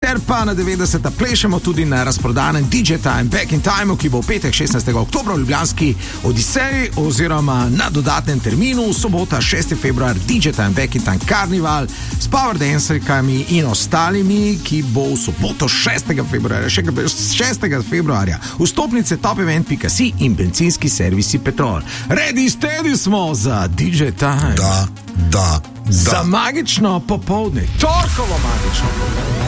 ter pa na 90. plešemo tudi na razprodanem DJ Time Back in Time, ki bo v petek 16. oktobra v ljubljanski Odiseji oziroma na dodatnem terminu sobota 6. februar DJ Time Back in Time Karnival s power dancerkami in ostalimi, ki bo v soboto 6. februarja. Vstopnice topevent.si in bencinski servisi Petrol. Ready, steady smo za DJ Time. Da. Za magično popoldne, torkovo magično popoldne.